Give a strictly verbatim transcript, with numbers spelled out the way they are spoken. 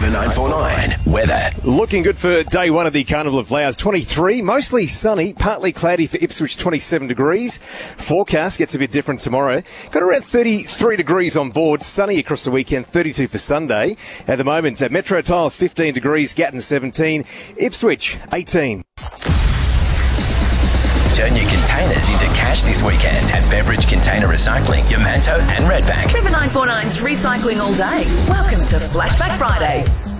River nine four nine. Weather. Looking good for day one of the Carnival of Flowers. twenty-three, mostly sunny, partly cloudy for Ipswich, twenty-seven degrees. Forecast gets a bit different tomorrow. Got around thirty-three degrees on board. Sunny across the weekend, thirty-two for Sunday. At the moment, at Metro Tiles, fifteen degrees. Gatton, seventeen. Ipswich, eighteen. Turn your containers into cash this weekend at Beverage Container Recycling, Yamanto and Redbank. River nine four nine's recycling all day. Welcome to Flashback Friday.